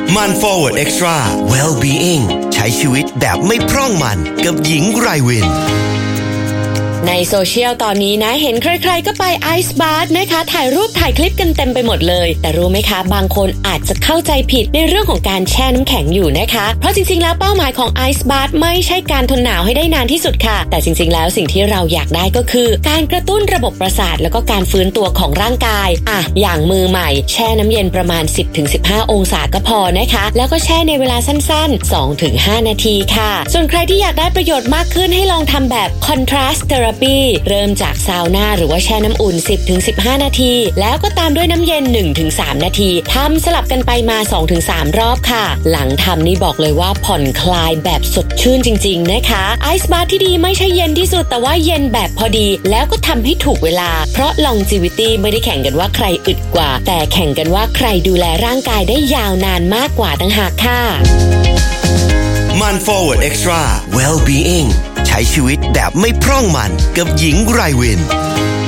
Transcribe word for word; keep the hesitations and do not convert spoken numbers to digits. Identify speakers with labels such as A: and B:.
A: มัน Forward Extra Well-being ใช้ชีวิตแบบไม่พร่องมันกับหญิงไรวิน
B: ในโซเชียลตอนนี้นะเห็นใครๆก็ไปไอซ์บาร์นะคะถ่ายรูปถ่ายคลิปกันเต็มไปหมดเลยแต่รู้ไหมคะบางคนอาจจะเข้าใจผิดในเรื่องของการแช่น้ำแข็งอยู่นะคะเพราะจริงๆแล้วเป้าหมายของไอซ์บาร์ไม่ใช่การทนหนาวให้ได้นานที่สุดค่ะแต่จริงๆแล้วสิ่งที่เราอยากได้ก็คือการกระตุ้นระบบประสาทแล้วก็การฟื้นตัวของร่างกายอ่ะอย่างมือใหม่แช่น้ำเย็นประมาณ สิบถึงสิบห้า องศาก็พอนะคะแล้วก็แช่ในเวลาสั้นๆ สองถึงห้า นาทีค่ะส่วนใครที่อยากได้ประโยชน์มากขึ้นให้ลองทำแบบ Contrast Therapy เริ่มจากซาวน่าหรือว่าแช่น้ำอุ่น สิบถึงสิบห้า นาทีแล้วก็ตามด้วยน้ำเย็น หนึ่งถึงสาม นาทีทำสลับกันไปมา สองถึงสาม รอบค่ะหลังทำนี่บอกเลยว่าผ่อนคลายแบบสดชื่นจริงๆนะคะไอซ์บาร์ที่ดีไม่ใช่เย็นที่สุดแต่ว่าเย็นแบบพอดีแล้วก็ทำให้ถูกเวลาเพราะ longevity ไม่ได้แข่งกันว่าใครอึดกว่าแต่แข่งกันว่าใครดูแลร่างกายได้ยาวนานมากกว่าต่างหากค่ะ
A: มัน Forward Extra Well-being ใช้ชีวิตแบบไม่พร่องมันกับหญิงไรวิน